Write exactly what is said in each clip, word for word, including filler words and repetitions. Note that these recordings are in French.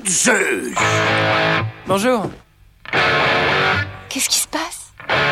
de Zeus. Bonjour. Qu'est-ce qui se passe?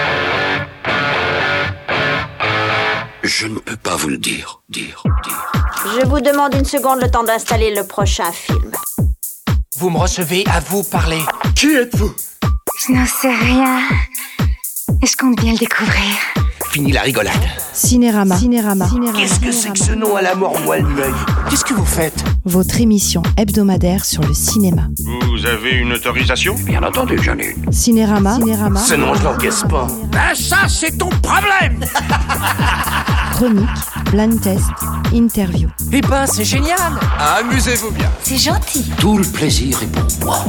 Je ne peux pas vous le dire, dire, dire. Je vous demande une seconde le temps d'installer le prochain film. Vous me recevez, à vous parler. Qui êtes-vous? Je n'en sais rien. Et je compte bien le découvrir. Fini la rigolade. Cinérama. Cinérama. Qu'est-ce que c'est que ce nom à la mort moelle l'œil? Qu'est-ce que vous faites? Votre émission hebdomadaire sur le cinéma. Vous avez une autorisation? Bien entendu que j'en ai une. Cinérama. Cinérama. Ce nom, je l'encaisse pas. Ben ça, c'est ton problème. Chronique, blind test, interview. Eh ben, c'est génial. Amusez-vous bien. C'est gentil. Tout le plaisir est pour moi.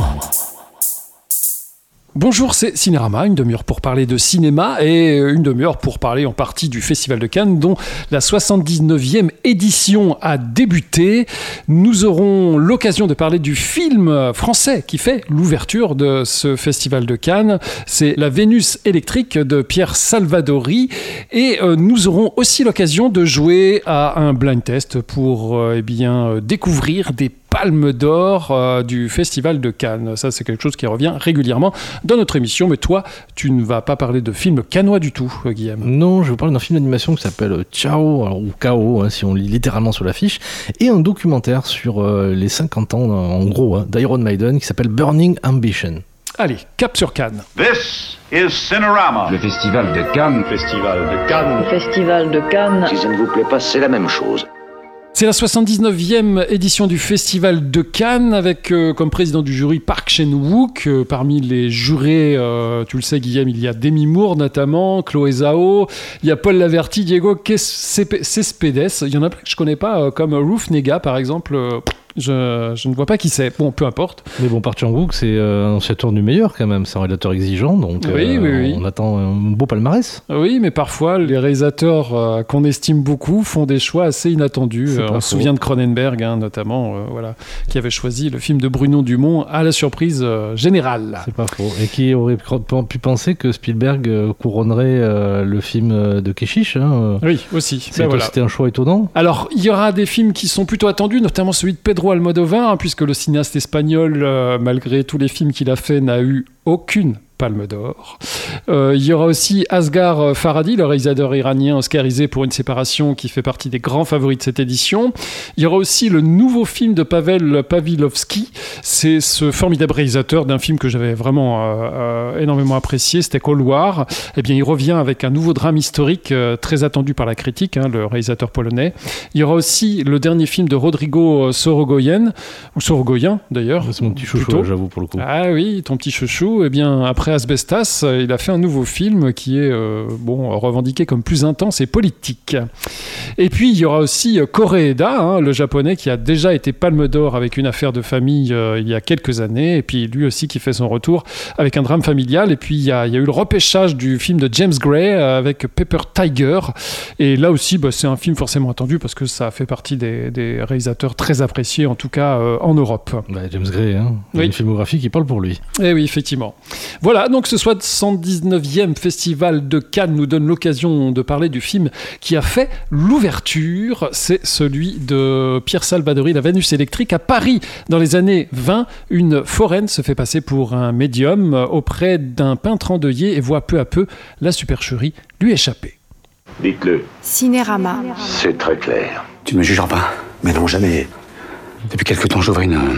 Bonjour, c'est Cinérama, une demi-heure pour parler de cinéma et une demi-heure pour parler en partie du Festival de Cannes dont la soixante-dix-neuvième édition a débuté. Nous aurons l'occasion de parler du film français qui fait l'ouverture de ce Festival de Cannes. C'est La Vénus électrique de Pierre Salvadori et euh, nous aurons aussi l'occasion de jouer à un blind test pour euh, eh bien, euh, découvrir des Palme d'Or euh, du Festival de Cannes. Ça, c'est quelque chose qui revient régulièrement dans notre émission. Mais toi, tu ne vas pas parler de film cannois du tout, Guillaume. Non, je vais vous parler d'un film d'animation qui s'appelle Ciao, alors, ou K O, hein, si on lit littéralement sur l'affiche, et un documentaire sur euh, les cinquante ans, en gros, hein, d'Iron Maiden, qui s'appelle Burning Ambition. Allez, cap sur Cannes. This is Cinerama. Le Festival de Cannes. Festival de Cannes. Festival de Cannes. Si ça ne vous plaît pas, c'est la même chose. C'est la soixante-dix-neuvième édition du Festival de Cannes avec euh, comme président du jury Park Chan-wook. Euh, parmi les jurés, euh, tu le sais Guillaume, il y a Demi Moore notamment, Chloé Zhao, il y a Paul Laverty, Diego Cespedes. Il y en a plein que je connais pas, euh, comme Ruth Negga par exemple. Euh, Je, je ne vois pas qui c'est. Bon, peu importe. Mais bon, Park Chan-wook, c'est euh, un ancien du meilleur quand même. C'est un réalisateur exigeant, donc oui, euh, oui, oui. on attend un beau palmarès. Oui, mais parfois, les réalisateurs euh, qu'on estime beaucoup font des choix assez inattendus. Euh, on se souvient de Cronenberg, hein, notamment, euh, voilà, qui avait choisi le film de Bruno Dumont à la surprise euh, générale. C'est pas faux. Et qui aurait pu penser que Spielberg euh, couronnerait euh, le film de Keshish, hein. Oui, aussi. C'est, ben voilà. C'était un choix étonnant. Alors, il y aura des films qui sont plutôt attendus, notamment celui de Pedro Almodovar, hein, puisque le cinéaste espagnol, euh, malgré tous les films qu'il a fait, n'a eu aucune Palme d'Or. Euh, il y aura aussi Asghar Farhadi, le réalisateur iranien oscarisé pour Une séparation, qui fait partie des grands favoris de cette édition. Il y aura aussi le nouveau film de Pavel Pawlikowski. C'est ce formidable réalisateur d'un film que j'avais vraiment euh, euh, énormément apprécié, c'était Cold War. Eh bien, il revient avec un nouveau drame historique euh, très attendu par la critique, hein, le réalisateur polonais. Il y aura aussi le dernier film de Rodrigo Sorogoyen, ou Sorogoyen d'ailleurs. C'est mon petit chouchou, là, j'avoue, pour le coup. Ah oui, ton petit chouchou. Eh bien, après Asbestas, il a fait un nouveau film qui est euh, bon, revendiqué comme plus intense et politique. Et puis il y aura aussi Koreeda, hein, le japonais qui a déjà été Palme d'Or avec Une affaire de famille euh, il y a quelques années, et puis lui aussi qui fait son retour avec un drame familial. Et puis il y a, il y a eu le repêchage du film de James Gray avec Pepper Tiger, et là aussi bah, c'est un film forcément attendu parce que ça fait partie des, des réalisateurs très appréciés, en tout cas euh, en Europe. Bah, James Gray, hein, il y a oui. Une filmographie qui parle pour lui. Eh oui, effectivement. Voilà. Voilà, donc ce soixante-dix-neuvième Festival de Cannes nous donne l'occasion de parler du film qui a fait l'ouverture. C'est celui de Pierre Salvadori, La Vénus électrique. À Paris, dans les années vingt, une foraine se fait passer pour un médium auprès d'un peintre endeuillé et voit peu à peu la supercherie lui échapper. Dites-le. Cinérama. C'est très clair. Tu ne me jugeras pas. Mais non, jamais. Depuis quelque temps, j'ouvre une...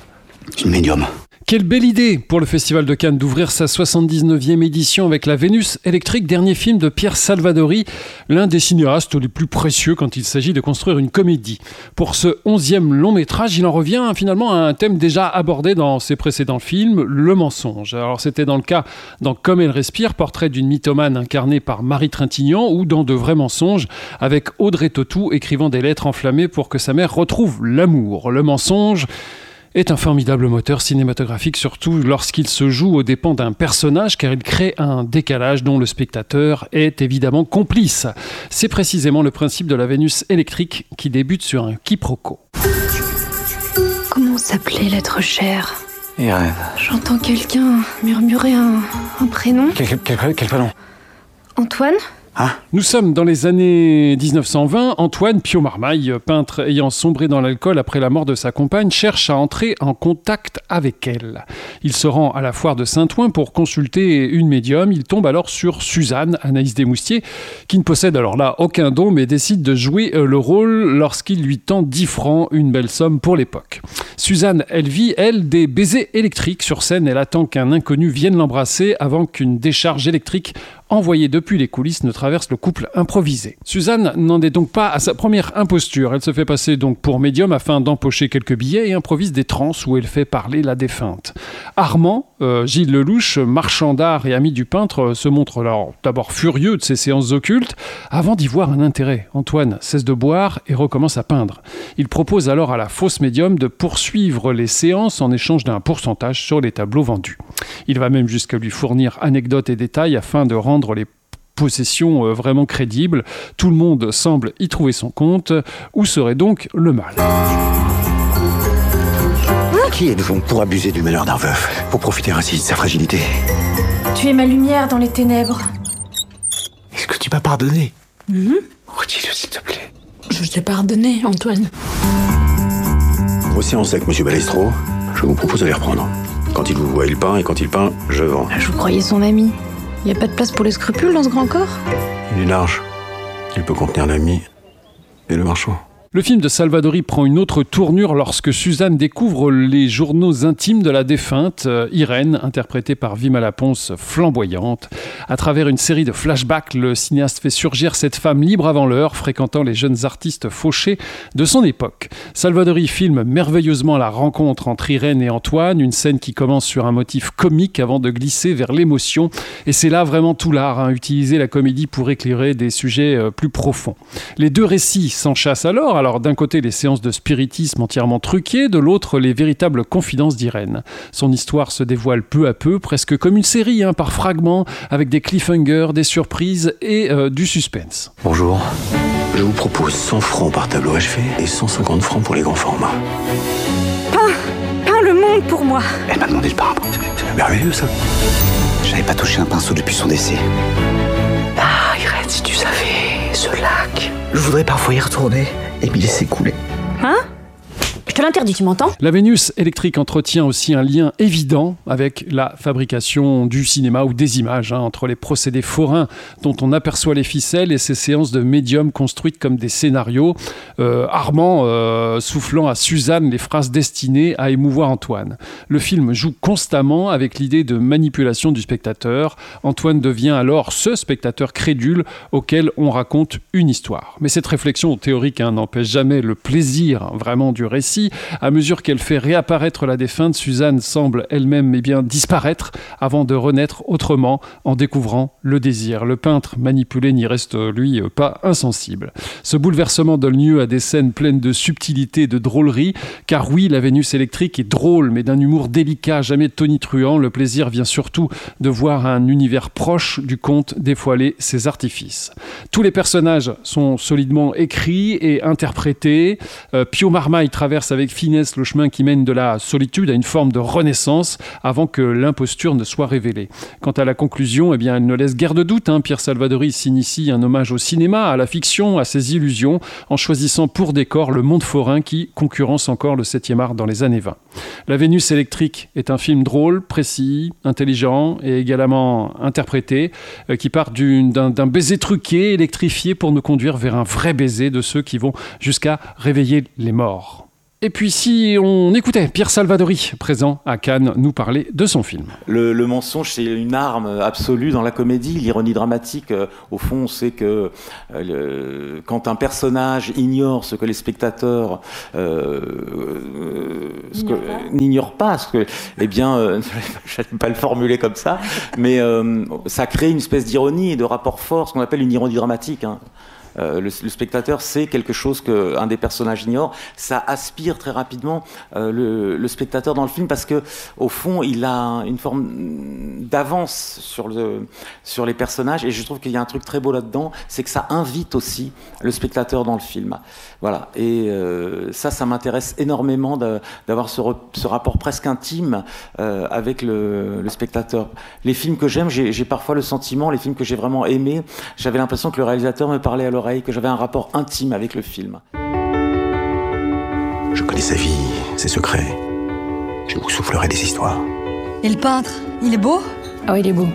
une médium. Quelle belle idée pour le Festival de Cannes d'ouvrir sa soixante-dix-neuvième édition avec La Vénus électrique, dernier film de Pierre Salvadori, l'un des cinéastes les plus précieux quand il s'agit de construire une comédie. Pour ce onzième long métrage, il en revient finalement à un thème déjà abordé dans ses précédents films, le mensonge. Alors c'était dans le cas dans Comme elle respire, portrait d'une mythomane incarnée par Marie Trintignant, ou dans De vrais mensonges, avec Audrey Tautou écrivant des lettres enflammées pour que sa mère retrouve l'amour. Le mensonge est un formidable moteur cinématographique, surtout lorsqu'il se joue aux dépens d'un personnage, car il crée un décalage dont le spectateur est évidemment complice. C'est précisément le principe de La Vénus électrique qui débute sur un quiproquo. Comment s'appelait l'être cher ? Irène. J'entends quelqu'un murmurer un, un prénom. Quel, quel, quel, quel prénom ? Antoine ? Hein ? Nous sommes dans les années dix-neuf cent vingt. Antoine Pio-Marmaille, peintre ayant sombré dans l'alcool après la mort de sa compagne, cherche à entrer en contact avec elle. Il se rend à la foire de Saint-Ouen pour consulter une médium. Il tombe alors sur Suzanne, Anaïs Desmoustiers, qui ne possède alors là aucun don, mais décide de jouer le rôle lorsqu'il lui tend dix francs, une belle somme pour l'époque. Suzanne, elle vit, elle, des baisers électriques sur scène. Elle attend qu'un inconnu vienne l'embrasser avant qu'une décharge électrique envoyée depuis les coulisses ne traverse le couple improvisé. Suzanne n'en est donc pas à sa première imposture. Elle se fait passer donc pour médium afin d'empocher quelques billets et improvise des transes où elle fait parler la défunte. Armand, euh, Gilles Lelouch, marchand d'art et ami du peintre, se montre alors d'abord furieux de ces séances occultes avant d'y voir un intérêt. Antoine cesse de boire et recommence à peindre. Il propose alors à la fausse médium de poursuivre les séances en échange d'un pourcentage sur les tableaux vendus. Il va même jusqu'à lui fournir anecdotes et détails afin de rendre les possessions vraiment crédibles. Tout le monde semble y trouver son compte. Où serait donc le mal ? Qui êtes-vous pour abuser du malheur d'un veuf, pour profiter ainsi de sa fragilité ? Tu es ma lumière dans les ténèbres. Est-ce que tu m'as pardonné ? Mm-hmm. Redis-le, s'il te plaît. Je t'ai pardonné, Antoine. Vos séances avec Monsieur Balestro, je vous propose de les reprendre. Quand il vous voit, il peint, et quand il peint, je vends. Je vous croyais son ami. Y a pas de place pour les scrupules dans ce grand corps ? Il est large. Il peut contenir l'ami et le marchand. Le film de Salvadori prend une autre tournure lorsque Suzanne découvre les journaux intimes de la défunte, Irène, interprétée par Vima Laponce, flamboyante. À travers une série de flashbacks, le cinéaste fait surgir cette femme libre avant l'heure, fréquentant les jeunes artistes fauchés de son époque. Salvadori filme merveilleusement la rencontre entre Irène et Antoine, une scène qui commence sur un motif comique avant de glisser vers l'émotion. Et c'est là vraiment tout l'art, hein, utiliser la comédie pour éclairer des sujets euh, plus profonds. Les deux récits s'enchassent alors. Alors d'un côté les séances de spiritisme entièrement truquées, de l'autre les véritables confidences d'Irène. Son histoire se dévoile peu à peu, presque comme une série, hein, par fragments, avec des cliffhangers, des surprises et euh, du suspense. Bonjour, je vous propose cent francs par tableau achevé et cent cinquante francs pour les grands formats. Peins, peins le monde pour moi. Elle m'a demandé de peindre. C'est merveilleux ça. J'avais pas touché un pinceau depuis son décès. Ah Irène, si tu savais, ce lac. Je voudrais parfois y retourner et m'y laisser couler. Hein ? Je te l'interdis, tu m'entends ? La Vénus électrique entretient aussi un lien évident avec la fabrication du cinéma ou des images, hein, entre les procédés forains dont on aperçoit les ficelles et ces séances de médium construites comme des scénarios. Euh, Armand euh, soufflant à Suzanne les phrases destinées à émouvoir Antoine. Le film joue constamment avec l'idée de manipulation du spectateur. Antoine devient alors ce spectateur crédule auquel on raconte une histoire. Mais cette réflexion théorique hein, n'empêche jamais le plaisir vraiment du récit. À mesure qu'elle fait réapparaître la défunte, Suzanne semble elle-même eh bien, disparaître avant de renaître autrement en découvrant le désir. Le peintre manipulé n'y reste, lui, pas insensible. Ce bouleversement donne lieu à des scènes pleines de subtilité et de drôlerie, car oui, la Vénus électrique est drôle, mais d'un humour délicat, jamais tonitruant. Le plaisir vient surtout de voir un univers proche du conte dévoiler ses artifices. Tous les personnages sont solidement écrits et interprétés. Euh, Pio-Marmaille traverse avec finesse le chemin qui mène de la solitude à une forme de renaissance avant que l'imposture ne soit révélée. Quant à la conclusion, eh bien, elle ne laisse guère de doute. Hein. Pierre Salvadori s'initie un hommage au cinéma, à la fiction, à ses illusions, en choisissant pour décor le monde forain qui concurrence encore le septième art dans les années vingt. La Vénus électrique est un film drôle, précis, intelligent et également interprété, euh, qui part d'une, d'un, d'un baiser truqué, électrifié pour nous conduire vers un vrai baiser de ceux qui vont jusqu'à réveiller les morts. Et puis si on écoutait Pierre Salvadori, présent à Cannes, nous parler de son film. Le, le mensonge, c'est une arme absolue dans la comédie. L'ironie dramatique, euh, au fond, c'est que euh, le, quand un personnage ignore ce que les spectateurs euh, euh, ce que, n'ignorent pas, ce que, eh bien, euh, je n'allais pas le formuler comme ça, mais euh, ça crée une espèce d'ironie et de rapport fort, ce qu'on appelle une ironie dramatique. Hein. euh, le, le spectateur sait quelque chose qu'un des personnages ignore. Ça aspire très rapidement euh, le, le spectateur dans le film parce que au fond, il a une forme d'avance sur le sur les personnages et je trouve qu'il y a un truc très beau là-dedans, c'est que ça invite aussi le spectateur dans le film. Voilà. Et euh, ça, ça m'intéresse énormément de, d'avoir ce, re, ce rapport presque intime euh, avec le, le spectateur. Les films que j'aime, j'ai, j'ai parfois le sentiment, les films que j'ai vraiment aimés, j'avais l'impression que le réalisateur me parlait à l'oreille, que j'avais un rapport intime avec le film. Je connais sa vie, ses secrets. Je vous soufflerai des histoires. Et le peintre, il est beau ? Ah oui, il est beau.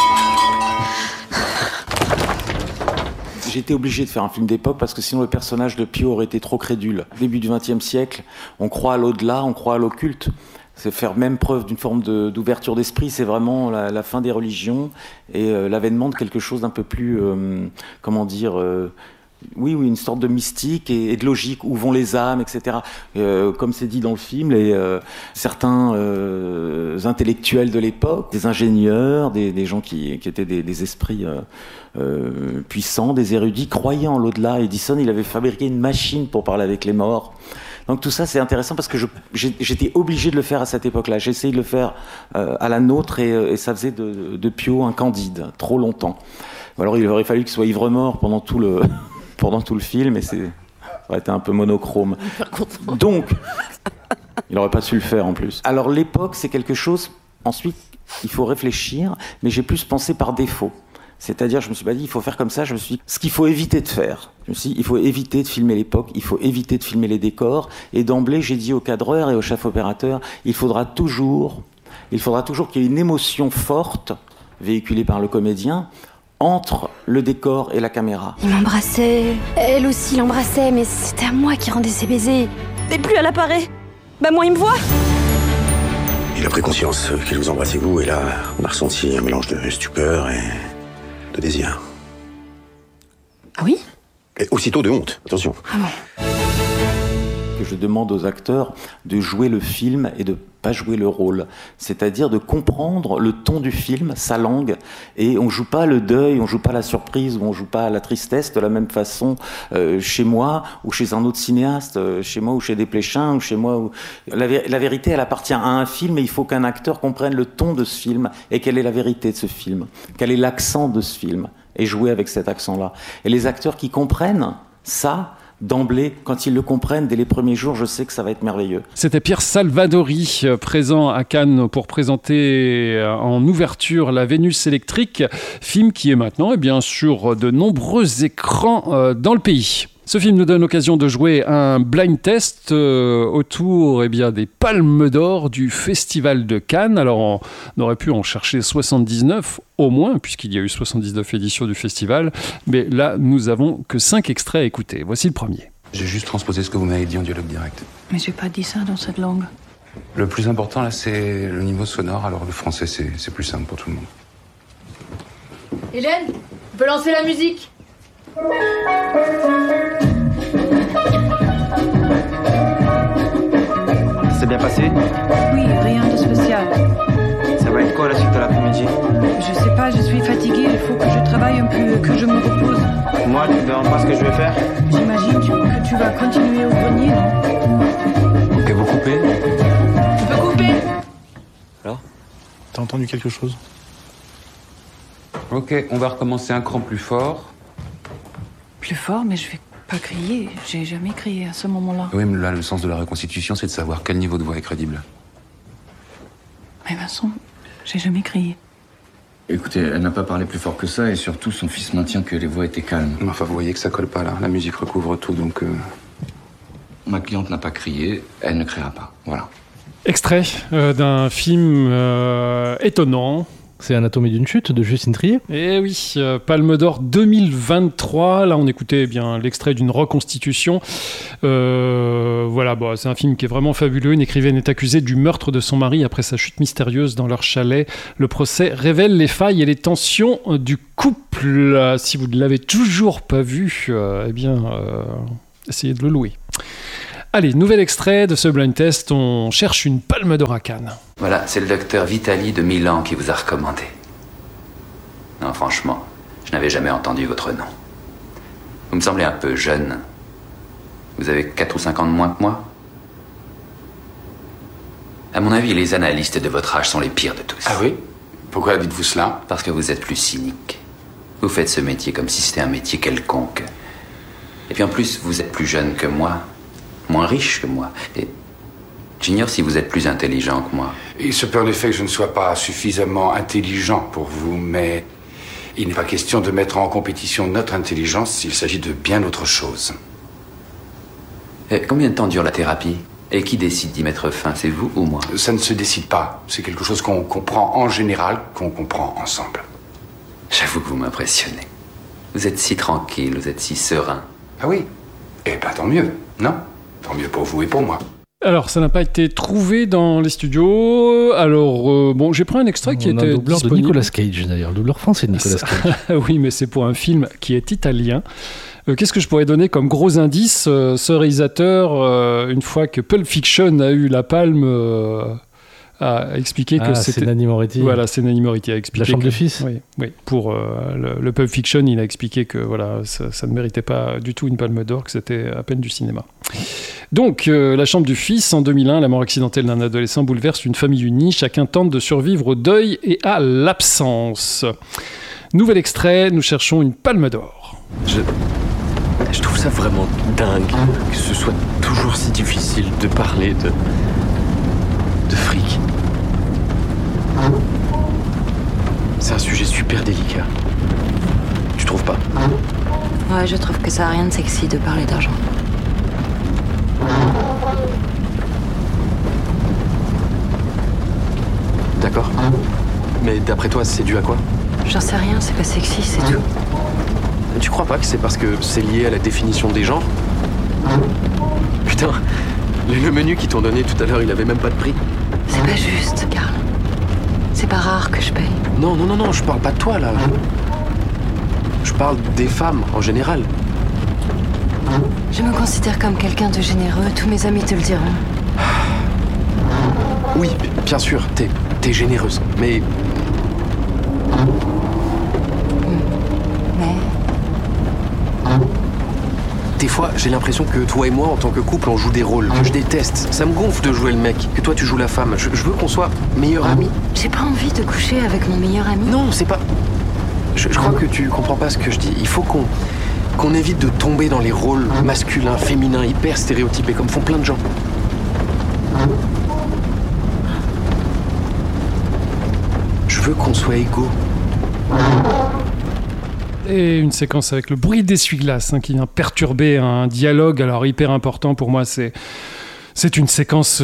J'ai été obligé de faire un film d'époque parce que sinon le personnage de Pio aurait été trop crédule. Au début du vingtième siècle, on croit à l'au-delà, on croit à l'occulte. C'est faire même preuve d'une forme de, d'ouverture d'esprit, c'est vraiment la, la fin des religions et euh, l'avènement de quelque chose d'un peu plus, euh, comment dire, euh, oui, oui, une sorte de mystique et, et de logique, où vont les âmes, et cetera. Euh, comme c'est dit dans le film, les, euh, certains euh, intellectuels de l'époque, des ingénieurs, des, des gens qui, qui étaient des, des esprits euh, euh, puissants, des érudits, croyaient en l'au-delà. Edison, il avait fabriqué une machine pour parler avec les morts. Donc tout ça, c'est intéressant parce que je, j'ai, j'étais obligé de le faire à cette époque-là. J'ai essayé de le faire euh, à la nôtre et, et ça faisait de, de Pio un Candide, trop longtemps. Alors il aurait fallu qu'il soit ivre-mort pendant tout le, pendant tout le film et c'est, ça aurait été un peu monochrome. Donc, il n'aurait pas su le faire en plus. Alors l'époque, c'est quelque chose, ensuite, il faut réfléchir, mais j'ai plus pensé par défaut. C'est-à-dire, je me suis pas dit, il faut faire comme ça, je me suis dit, ce qu'il faut éviter de faire. Je me suis dit, il faut éviter de filmer l'époque, il faut éviter de filmer les décors. Et d'emblée, j'ai dit au cadreur et au chef opérateur, il faudra toujours, il faudra toujours qu'il y ait une émotion forte, véhiculée par le comédien, entre le décor et la caméra. Il m'embrassait, elle aussi l'embrassait, mais c'était à moi qui rendais ses baisers. Et plus elle apparaît, bah moins il me voit. Il a pris conscience qu'il vous embrassait vous, et là, on a ressenti un mélange de stupeur et de désir. Ah oui ? Et aussitôt de honte, attention. Ah bon ? Que je demande aux acteurs de jouer le film et de pas jouer le rôle. C'est-à-dire de comprendre le ton du film, sa langue, et on joue pas le deuil, on joue pas la surprise, ou on joue pas la tristesse de la même façon euh, chez moi ou chez un autre cinéaste, euh, chez moi ou chez Desplechin, ou chez moi. Ou... La, vé- la vérité, elle appartient à un film, et il faut qu'un acteur comprenne le ton de ce film, et quelle est la vérité de ce film, quel est l'accent de ce film, et jouer avec cet accent-là. Et les acteurs qui comprennent ça, d'emblée, quand ils le comprennent dès les premiers jours, je sais que ça va être merveilleux. C'était Pierre Salvadori, présent à Cannes pour présenter en ouverture La Vénus électrique, film qui est maintenant eh bien, sur de nombreux écrans dans le pays. Ce film nous donne l'occasion de jouer un blind test euh, autour eh bien, des Palmes d'Or du Festival de Cannes. Alors on, on aurait pu en chercher soixante-dix-neuf au moins, puisqu'il y a eu soixante-dix-neuf éditions du festival. Mais là, nous avons que cinq extraits à écouter. Voici le premier. J'ai juste transposé ce que vous m'avez dit en dialogue direct. Mais j'ai pas dit ça dans cette langue. Le plus important là, c'est le niveau sonore. Alors le français, c'est, c'est plus simple pour tout le monde. Hélène, on peut lancer la musique. C'est bien passé ? Oui, rien de spécial. Ça va être quoi la suite de l'après-midi ? Je sais pas, je suis fatiguée, il faut que je travaille un peu, que je me repose. Moi, tu verras pas ce que je vais faire ? J'imagine que tu vas continuer au grenier, non ? Ok, vous coupez ? Tu peux couper ? Alors ? T'as entendu quelque chose ? Ok, on va recommencer un cran plus fort. Plus fort, mais je vais pas crier. J'ai jamais crié à ce moment-là. Oui, mais là, le sens de la reconstitution, c'est de savoir quel niveau de voix est crédible. Mais Vincent, j'ai jamais crié. Écoutez, elle n'a pas parlé plus fort que ça, et surtout, son fils maintient que les voix étaient calmes. Mais enfin, vous voyez que ça colle pas, là. La musique recouvre tout, donc... Euh... Ma cliente n'a pas crié, elle ne criera pas. Voilà. Extrait euh, d'un film euh, étonnant. C'est Anatomie d'une chute de Justine Triet. Eh oui, euh, Palme d'Or deux mille vingt-trois. Là, on écoutait eh bien l'extrait d'une reconstitution. Euh, voilà, bon, c'est un film qui est vraiment fabuleux. Une écrivaine est accusée du meurtre de son mari après sa chute mystérieuse dans leur chalet. Le procès révèle les failles et les tensions du couple. Si vous ne l'avez toujours pas vu, euh, eh bien, euh, essayez de le louer. Allez, nouvel extrait de ce blind test. On cherche une Palme d'Or à Cannes. Voilà, c'est le docteur Vitali de Milan qui vous a recommandé. Non, franchement, je n'avais jamais entendu votre nom. Vous me semblez un peu jeune. Vous avez quatre ou cinq ans de moins que moi. À mon avis, les analystes de votre âge sont les pires de tous. Ah oui? Pourquoi dites-vous cela? Parce que vous êtes plus cynique. Vous faites ce métier comme si c'était un métier quelconque. Et puis en plus, vous êtes plus jeune que moi, moins riche que moi. Et j'ignore si vous êtes plus intelligent que moi. Il se peut en effet que je ne sois pas suffisamment intelligent pour vous, mais il n'est pas question de mettre en compétition notre intelligence, il s'agit de bien autre chose. Et combien de temps dure la thérapie? Et qui décide d'y mettre fin, c'est vous ou moi? Ça ne se décide pas. C'est quelque chose qu'on comprend en général, qu'on comprend ensemble. J'avoue que vous m'impressionnez. Vous êtes si tranquille, vous êtes si serein. Ah oui? Eh ben tant mieux, non? Tant mieux pour vous et pour moi. Alors, ça n'a pas été trouvé dans les studios. Alors, euh, bon, j'ai pris un extrait qui On a était un doubleur disponible. de Nicolas Cage, d'ailleurs. Le doubleur français de Nicolas Cage. Oui, mais c'est pour un film qui est italien. Euh, qu'est-ce que je pourrais donner comme gros indice? euh, Ce réalisateur, euh, une fois que Pulp Fiction a eu la palme, euh, a expliqué Ah, que c'était... c'est Nanni Moretti. Voilà, c'est Nanni Moretti a expliqué. La chambre que... du fils. Oui, oui. Pour euh, le, le Pulp Fiction, il a expliqué que voilà, ça, ça ne méritait pas du tout une palme d'or, que c'était à peine du cinéma. Donc, euh, La chambre du fils, en deux mille un, la mort accidentelle d'un adolescent bouleverse une famille unie. Chacun tente de survivre au deuil et à l'absence. Nouvel extrait, nous cherchons une palme d'or. Je... Je trouve ça vraiment dingue que ce soit toujours si difficile de parler de... de fric. C'est un sujet super délicat. Tu trouves pas? Ouais, je trouve que ça a rien de sexy de parler d'argent. D'accord. Mais d'après toi, c'est dû à quoi? J'en sais rien, c'est pas sexy, c'est tout. Tu crois pas que c'est parce que c'est lié à la définition des genres? Putain, le menu qu'ils t'ont donné tout à l'heure, il avait même pas de prix. C'est pas juste, Karl. C'est pas rare que je paye. Non, non, non, non, je parle pas de toi, là. Je parle des femmes, en général. Je me considère comme quelqu'un de généreux, tous mes amis te le diront. Oui, bien sûr, t'es, t'es généreuse, mais... Mais... Des fois, j'ai l'impression que toi et moi, en tant que couple, on joue des rôles que je déteste. Ça me gonfle de jouer le mec, que toi tu joues la femme. Je, je veux qu'on soit meilleurs amis. J'ai pas envie de coucher avec mon meilleur ami. Non, c'est pas... Je, je crois que tu comprends pas ce que je dis. Il faut qu'on qu'on évite de tomber dans les rôles masculins, féminins, hyper stéréotypés, comme font plein de gens. Je veux qu'on soit égaux. Et une séquence avec le bruit d'essuie-glace hein, qui vient perturber un dialogue. Alors hyper important pour moi, c'est c'est une séquence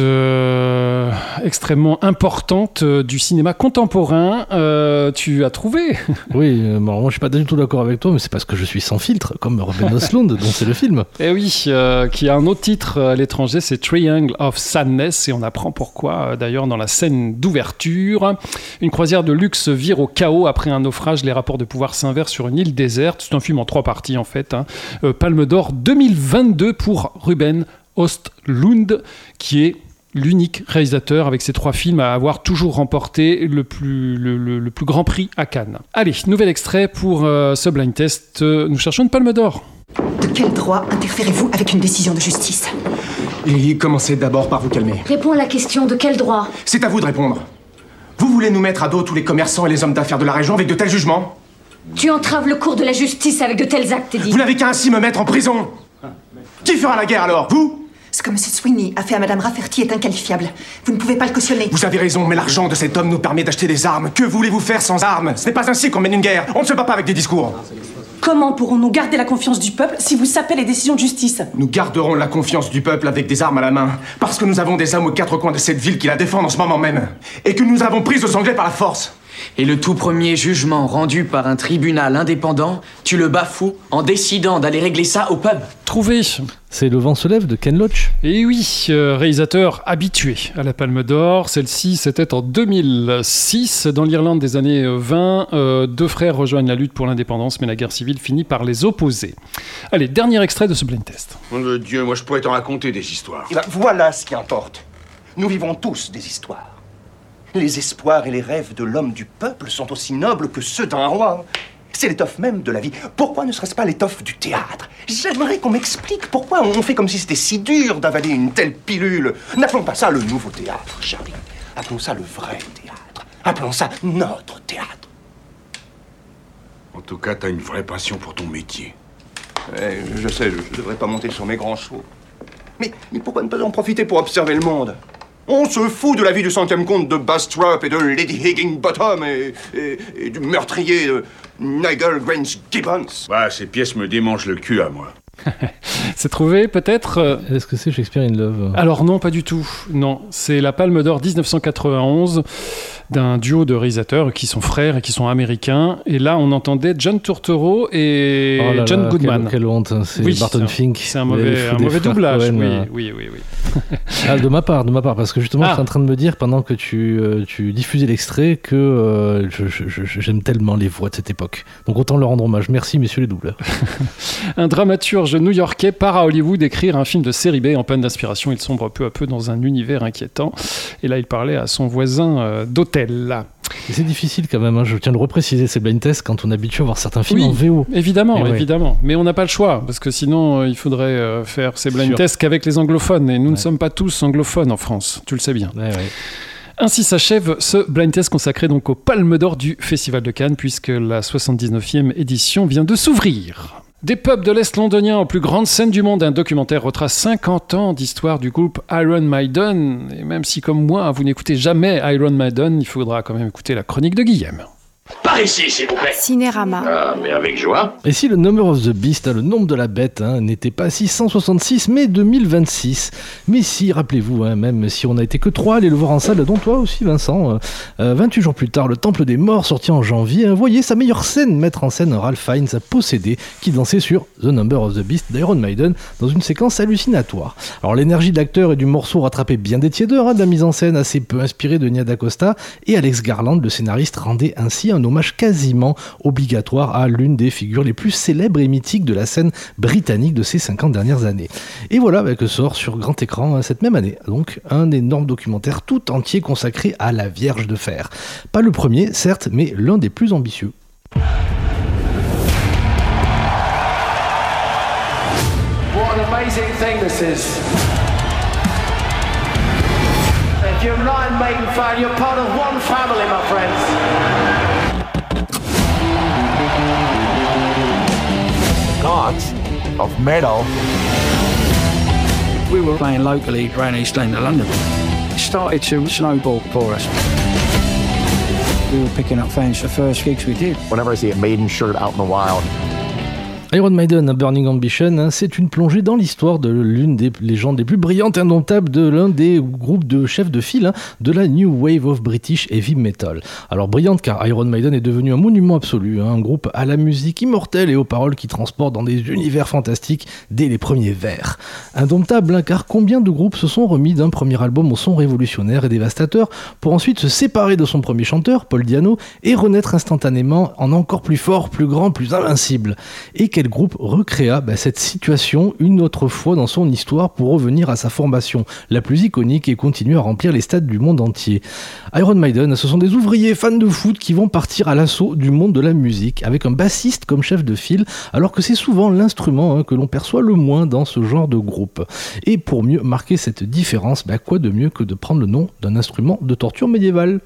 euh, extrêmement importante euh, du cinéma contemporain. Euh, tu as trouvé? Oui, euh, bon, moi je suis pas du tout d'accord avec toi, mais c'est parce que je suis sans filtre, comme Ruben Östlund, dont c'est le film. Et oui, euh, qui a un autre titre à l'étranger, c'est Triangle of Sadness, et on apprend pourquoi euh, d'ailleurs dans la scène d'ouverture. Une croisière de luxe vire au chaos après un naufrage, les rapports de pouvoir s'inversent sur une île déserte. C'est un film en trois parties en fait. Hein. Euh, Palme d'Or deux mille vingt-deux pour Ruben Östlund, qui est l'unique réalisateur avec ses trois films à avoir toujours remporté le plus, le, le, le plus grand prix à Cannes. Allez, nouvel extrait pour euh, ce blind test. Euh, nous cherchons une palme d'or. De quel droit interférez-vous avec une décision de justice? Et commencez d'abord par vous calmer. Réponds à la question, de quel droit? C'est à vous de répondre. Vous voulez nous mettre à dos tous les commerçants et les hommes d'affaires de la région avec de tels jugements? Tu entraves le cours de la justice avec de tels actes, Eddie. Vous n'avez qu'à ainsi me mettre en prison. Qui fera la guerre alors? Vous? Ce que M. Sweeney a fait à Mme Rafferty est inqualifiable. Vous ne pouvez pas le cautionner. Vous avez raison, mais l'argent de cet homme nous permet d'acheter des armes. Que voulez-vous faire sans armes? Ce n'est pas ainsi qu'on mène une guerre. On ne se bat pas avec des discours. Comment pourrons-nous garder la confiance du peuple si vous sapez les décisions de justice? Nous garderons la confiance du peuple avec des armes à la main. Parce que nous avons des hommes aux quatre coins de cette ville qui la défendent en ce moment même. Et que nous avons prise aux Anglais par la force. Et le tout premier jugement rendu par un tribunal indépendant, tu le bafoues en décidant d'aller régler ça au pub. Trouvé. C'est Le vent se lève de Ken Loach. Et oui, euh, réalisateur habitué à la Palme d'Or. Celle-ci, c'était en deux mille six. Dans l'Irlande des années vingt, euh, deux frères rejoignent la lutte pour l'indépendance, mais la guerre civile finit par les opposer. Allez, dernier extrait de ce blind test. Mon de Dieu, moi je pourrais t'en raconter des histoires. Et ben, voilà ce qui importe. Nous vivons tous des histoires. Les espoirs et les rêves de l'homme du peuple sont aussi nobles que ceux d'un roi. C'est l'étoffe même de la vie. Pourquoi ne serait-ce pas l'étoffe du théâtre? J'aimerais qu'on m'explique pourquoi on fait comme si c'était si dur d'avaler une telle pilule. N'appelons pas ça le nouveau théâtre, Charlie. Appelons ça le vrai théâtre. Appelons ça notre théâtre. En tout cas, t'as une vraie passion pour ton métier. Ouais, je sais, je ne devrais pas monter sur mes grands chevaux. Mais, mais pourquoi ne pas en profiter pour observer le monde? On se fout de la vie du centième comte de Bastrop et de Lady Higginbottom et, et, et du meurtrier de Nigel Grange Gibbons. Ouais, ces pièces me démangent le cul à moi. C'est trouvé peut-être. Est-ce que c'est Shakespeare in Love? Alors non, pas du tout. Non, c'est la Palme d'Or dix-neuf cent quatre-vingt-onze d'un duo de réalisateurs qui sont frères et qui sont américains. Et là, on entendait John Turturro et oh là John là, Goodman. Quelle, quelle honte, c'est oui, Barton c'est Fink. C'est un mauvais, un mauvais doublage. Oui, oui, oui, oui. Ah, de ma part, de ma part, parce que justement, Ah. je suis en train de me dire pendant que tu, euh, tu diffusais l'extrait que euh, je, je, je, j'aime tellement les voix de cette époque. Donc autant leur rendre hommage. Merci, messieurs les doubleurs. Un dramaturge new-yorkais part à Hollywood écrire un film de série B en panne d'inspiration. Il sombre peu à peu dans un univers inquiétant. Et là, il parlait à son voisin euh, d'hôtel. Et c'est difficile quand même, hein, je tiens à le repréciser, c'est blind test quand on est habitué à voir certains films Oui, en V O. évidemment, Et évidemment. Ouais. Mais on n'a pas le choix, parce que sinon, euh, il faudrait euh, faire ces blind Sûr. tests qu'avec les anglophones. Et nous Ouais. ne sommes pas tous anglophones en France, tu le sais bien. Ouais, ouais. Ainsi s'achève ce blind test consacré donc aux Palmes d'Or du Festival de Cannes, puisque la soixante-dix-neuvième édition vient de s'ouvrir. Des pubs de l'Est londonien aux plus grandes scènes du monde, un documentaire retrace cinquante ans d'histoire du groupe Iron Maiden. Et même si, comme moi, vous n'écoutez jamais Iron Maiden, il faudra quand même écouter la chronique de Guillaume. Par ici, s'il vous plaît. Cinérama. Ah, mais avec joie. Et si le number of the beast, hein, le nombre de la bête, hein, n'était pas six cent soixante-six mais deux mille vingt-six. Mais si, rappelez-vous, hein, même si on n'a été que trois à aller le voir en salle, dont toi aussi Vincent, euh, vingt-huit jours plus tard, le Temple des Morts, sorti en janvier, hein, voyez sa meilleure scène mettre en scène Ralph Fiennes à posséder, qui dansait sur The Number of the Beast d'Iron Maiden dans une séquence hallucinatoire. Alors l'énergie de l'acteur et du morceau rattrapait bien des tiédeurs, hein, de la mise en scène assez peu inspirée de Nia DaCosta, et Alex Garland, le scénariste, rendait ainsi un hommage quasiment obligatoire à l'une des figures les plus célèbres et mythiques de la scène britannique de ces cinquante dernières années. Et voilà bah, que sort sur grand écran hein, cette même année, donc un énorme documentaire tout entier consacré à la Vierge de Fer. Pas le premier, certes, mais l'un des plus ambitieux. What an amazing thing this is. If you're not a Maiden fan, you're part of one family, my friends. Gods of metal. We were playing locally around East End of London. It started to snowball for us. We were picking up fans for the first gigs we did. Whenever I see a Maiden shirt out in the wild, Iron Maiden, Burning Ambition, hein, c'est une plongée dans l'histoire de l'une des légendes les plus brillantes et indomptables de l'un des groupes de chefs de file hein, de la New Wave of British Heavy Metal. Alors brillante car Iron Maiden est devenu un monument absolu, hein, un groupe à la musique immortelle et aux paroles qui transportent dans des univers fantastiques dès les premiers vers. Indomptable hein, car combien de groupes se sont remis d'un premier album au son révolutionnaire et dévastateur pour ensuite se séparer de son premier chanteur, Paul Di'Anno, et renaître instantanément en encore plus fort, plus grand, plus invincible. Et quel groupe recréa bah, cette situation une autre fois dans son histoire pour revenir à sa formation la plus iconique et continuer à remplir les stades du monde entier. Iron Maiden, ce sont des ouvriers fans de foot qui vont partir à l'assaut du monde de la musique avec un bassiste comme chef de file, alors que c'est souvent l'instrument hein, que l'on perçoit le moins dans ce genre de groupe. Et pour mieux marquer cette différence, bah, quoi de mieux que de prendre le nom d'un instrument de torture médiévale.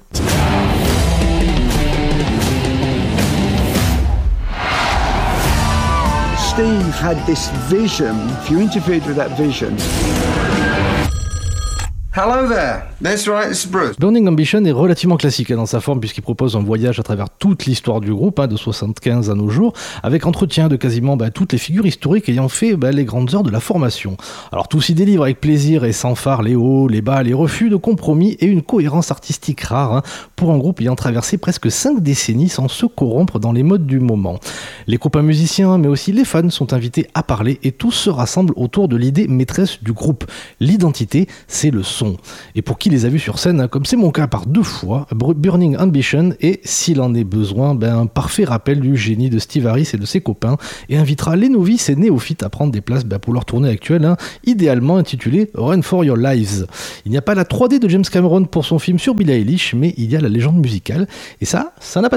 Steve had this vision. If you interfered with that vision. hello there. That's right, it's Bruce. Burning Ambition est relativement classique hein, dans sa forme puisqu'il propose un voyage à travers toute l'histoire du groupe, hein, de soixante-quinze à nos jours, avec entretien de quasiment bah, toutes les figures historiques ayant fait bah, les grandes heures de la formation. Alors tout s'y délivre avec plaisir et sans phare, les hauts, les bas, les refus de compromis et une cohérence artistique rare hein, pour un groupe ayant traversé presque cinq décennies sans se corrompre dans les modes du moment. Les copains musiciens mais aussi les fans sont invités à parler et tous se rassemblent autour de l'idée maîtresse du groupe. L'identité, c'est le son. Et pour qui les a vus sur scène, comme c'est mon cas par deux fois, Burning Ambition est, s'il en est besoin, ben, un parfait rappel du génie de Steve Harris et de ses copains, et invitera les novices et néophytes à prendre des places ben, pour leur tournée actuelle, hein, idéalement intitulée Run for Your Lives. Il n'y a pas la trois D de James Cameron pour son film sur Billie Eilish, mais il y a la légende musicale, et ça, ça n'a pas de prix.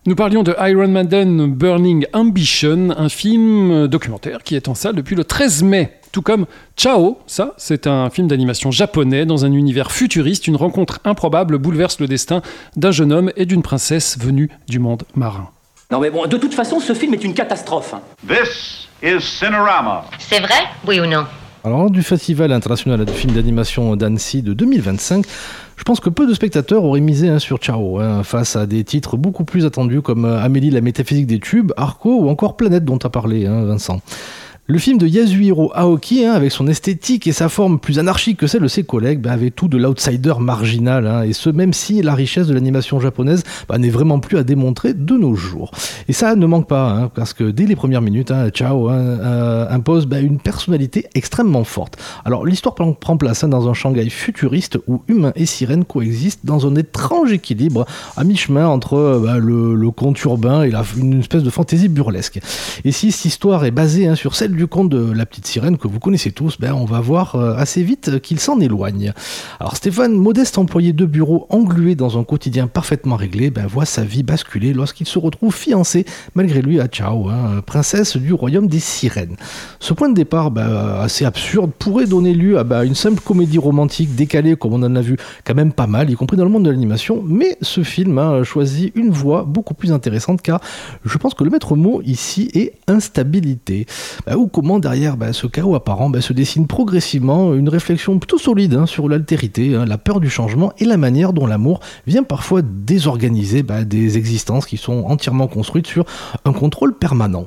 Nous parlions de Iron Maiden Burning Ambition, un film documentaire qui est en salle depuis le treize mai. Tout comme Ciao, ça, c'est un film d'animation japonais dans un univers futuriste. Une rencontre improbable bouleverse le destin d'un jeune homme et d'une princesse venue du monde marin. Non mais bon, de toute façon, ce film est une catastrophe. This is Cinerama. C'est vrai, oui ou non? Alors, lors du Festival international de films d'animation d'Annecy de deux mille vingt-cinq, je pense que peu de spectateurs auraient misé hein, sur Ciao, hein, face à des titres beaucoup plus attendus comme Amélie, la métaphysique des tubes, Arco ou encore Planète dont tu as parlé, hein, Vincent. Le film de Yasuhiro Aoki, hein, avec son esthétique et sa forme plus anarchique que celle de ses collègues, bah, avait tout de l'outsider marginal, hein, et ce même si la richesse de l'animation japonaise bah, n'est vraiment plus à démontrer de nos jours. Et ça ne manque pas, hein, parce que dès les premières minutes, hein, Ciao hein, euh, impose bah, une personnalité extrêmement forte. Alors l'histoire prend place hein, dans un Shanghai futuriste où humains et sirènes coexistent dans un étrange équilibre à mi-chemin entre bah, le, le conte urbain et la, une espèce de fantaisie burlesque. Et si cette histoire est basée hein, sur celle du conte de la petite sirène que vous connaissez tous, ben on va voir euh, assez vite qu'il s'en éloigne. Alors Stéphane, modeste employé de bureau englué dans un quotidien parfaitement réglé, ben, voit sa vie basculer lorsqu'il se retrouve fiancé malgré lui à Ciao, hein, princesse du royaume des sirènes. Ce point de départ ben, assez absurde pourrait donner lieu à ben, une simple comédie romantique décalée comme on en a vu quand même pas mal, y compris dans le monde de l'animation, mais ce film a choisi une voie beaucoup plus intéressante car je pense que le maître mot ici est instabilité. Ben, ou comment derrière bah, ce chaos apparent bah, se dessine progressivement une réflexion plutôt solide hein, sur l'altérité, hein, la peur du changement et la manière dont l'amour vient parfois désorganiser bah, des existences qui sont entièrement construites sur un contrôle permanent.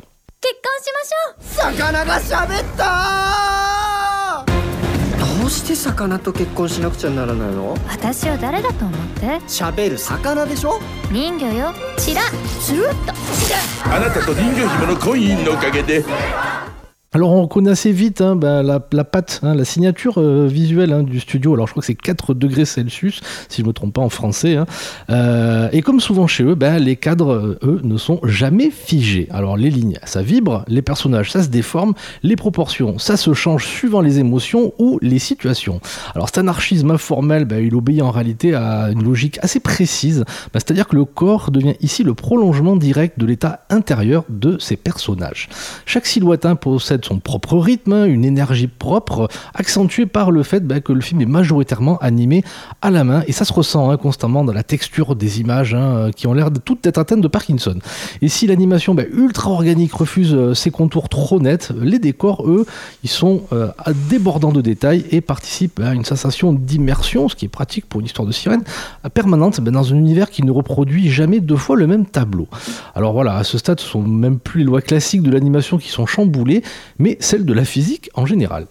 どうして魚と結婚しなくちゃならないの？ 私を誰だと思って？ 喋る魚でしょ？ 人魚よ。チラッ、スルッと。 あなたと人魚姫の婚姻のおかげで。 Alors on reconnaît assez vite hein, bah, la, la patte, hein, la signature euh, visuelle hein, du studio. Alors je crois que c'est quatre degrés Celsius, si je ne me trompe pas en français. Hein. Euh, et comme souvent chez eux, bah, les cadres, eux, ne sont jamais figés. Alors les lignes, ça vibre, les personnages, ça se déforme, les proportions, ça se change suivant les émotions ou les situations. Alors cet anarchisme informel, bah, il obéit en réalité à une logique assez précise. Bah, c'est-à-dire que le corps devient ici le prolongement direct de l'état intérieur de ces personnages. Chaque silhouette hein, possède son propre rythme, une énergie propre, accentuée par le fait bah, que le film est majoritairement animé à la main, et ça se ressent hein, constamment dans la texture des images hein, qui ont l'air de toutes être atteintes de Parkinson. Et si l'animation bah, ultra organique refuse euh, ses contours trop nets, les décors, eux, ils sont euh, débordants de détails et participent à une sensation d'immersion, ce qui est pratique pour une histoire de sirène, permanente bah, dans un univers qui ne reproduit jamais deux fois le même tableau. Alors voilà, à ce stade, ce sont même plus les lois classiques de l'animation qui sont chamboulées, mais celle de la physique en général.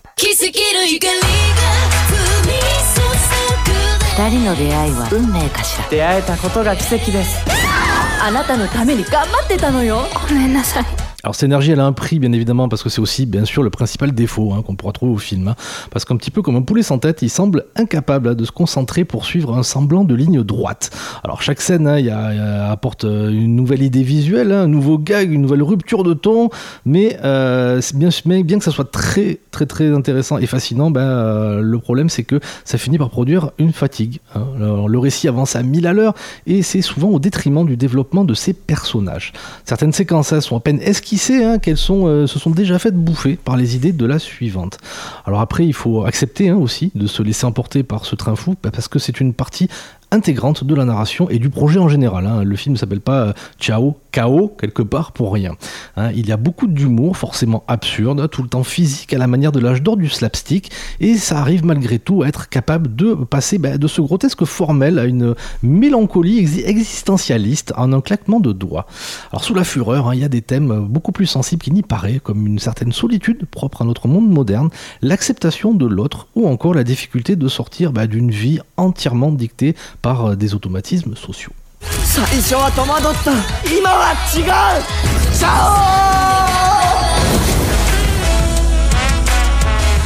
二人の出会いは運命かしら。 出会えたことが奇跡です。 あなたのために頑張ってたのよ。ごめんなさい。 Alors cette énergie elle a un prix bien évidemment parce que c'est aussi bien sûr le principal défaut hein, qu'on pourra trouver au film hein, parce qu'un petit peu comme un poulet sans tête il semble incapable hein, de se concentrer pour suivre un semblant de ligne droite. Alors chaque scène hein, y a, y a, apporte une nouvelle idée visuelle, hein, un nouveau gag, une nouvelle rupture de ton, mais euh, bien, bien que ça soit très très très intéressant et fascinant, ben, euh, le problème c'est que ça finit par produire une fatigue. Hein. Alors, le récit avance à mille à l'heure et c'est souvent au détriment du développement de ses personnages. Certaines séquences hein, sont à peine esquissées Hein, qu'elles sont, euh, se sont déjà faites bouffer par les idées de la suivante. Alors après, il faut accepter hein, aussi de se laisser emporter par ce train fou, bah, parce que c'est une partie intégrante de la narration et du projet en général. Hein. Le film ne s'appelle pas euh, Ciao, Chaos, quelque part pour rien. Hein. Il y a beaucoup d'humour, forcément absurde, hein, tout le temps physique, à la manière de l'âge d'or du slapstick, et ça arrive malgré tout à être capable de passer bah, de ce grotesque formel à une mélancolie ex- existentialiste en un claquement de doigts. Alors sous la fureur, hein, il y a des thèmes beaucoup plus sensibles qu'il n'y paraît, comme une certaine solitude propre à notre monde moderne, l'acceptation de l'autre, ou encore la difficulté de sortir bah, d'une vie entièrement dictée par des automatismes sociaux. 最初は戸惑った今は違うチャオ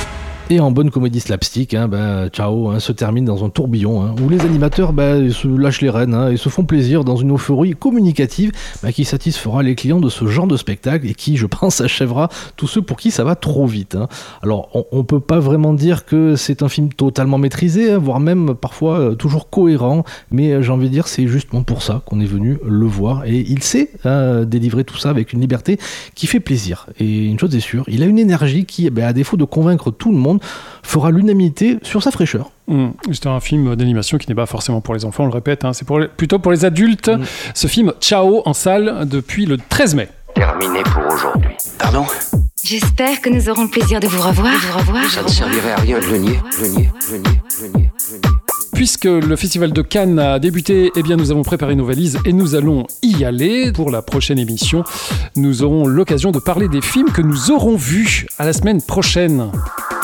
Et en bonne comédie slapstick, hein, bah, Ciao hein, se termine dans un tourbillon hein, où les animateurs bah, se lâchent les rênes hein, et se font plaisir dans une euphorie communicative bah, qui satisfera les clients de ce genre de spectacle et qui, je pense, achèvera tous ceux pour qui ça va trop vite. Hein. Alors, on, on peut pas vraiment dire que c'est un film totalement maîtrisé, hein, voire même parfois euh, toujours cohérent, mais euh, j'ai envie de dire c'est justement pour ça qu'on est venu le voir et il sait hein, délivrer tout ça avec une liberté qui fait plaisir. Et une chose est sûre, il a une énergie qui, bah, à défaut de convaincre tout le monde, fera l'unanimité sur sa fraîcheur. Mmh. C'est un film d'animation qui n'est pas forcément pour les enfants, on le répète, hein. C'est pour les, plutôt pour les adultes. Mmh. Ce film Ciao en salle depuis le treize mai. Terminé pour aujourd'hui. Pardon ? J'espère que nous aurons le plaisir de vous revoir. De vous revoir. Ça ne servirait à rien de le nier, le nier, le nier, le nier, le nier. Puisque le Festival de Cannes a débuté, eh bien nous avons préparé nos valises et nous allons y aller. Pour la prochaine émission, nous aurons l'occasion de parler des films que nous aurons vus. À la semaine prochaine.